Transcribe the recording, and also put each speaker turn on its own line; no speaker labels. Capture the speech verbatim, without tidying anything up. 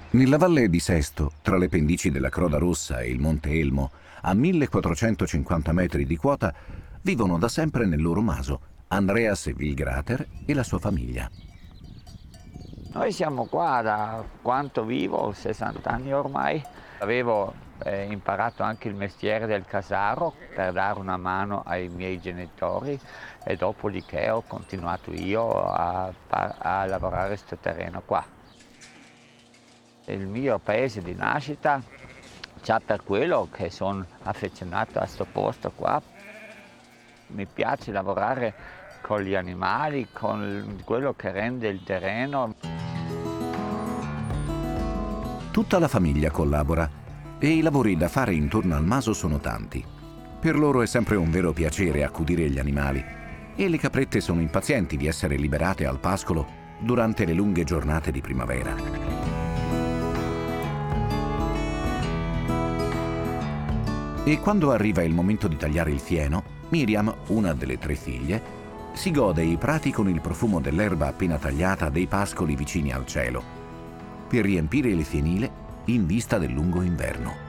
Nella valle di Sesto, tra le pendici della Croda Rossa e il Monte Elmo, a millequattrocentocinquanta metri di quota, vivono da sempre nel loro maso Andreas Wilgrater e la sua famiglia.
Noi siamo qua da quanto vivo, sessanta anni ormai. Avevo eh, imparato anche il mestiere del casaro per dare una mano ai miei genitori e dopodiché ho continuato io a, a lavorare questo terreno qua. Il mio paese di nascita, già per quello che sono affezionato a questo posto qua. Mi piace lavorare con gli animali, con quello che rende il terreno.
Tutta la famiglia collabora e i lavori da fare intorno al maso sono tanti. Per loro è sempre un vero piacere accudire gli animali e le caprette sono impazienti di essere liberate al pascolo durante le lunghe giornate di primavera. E quando arriva il momento di tagliare il fieno, Miriam, una delle tre figlie, si gode i prati con il profumo dell'erba appena tagliata dei pascoli vicini al cielo, per riempire il fienile in vista del lungo inverno.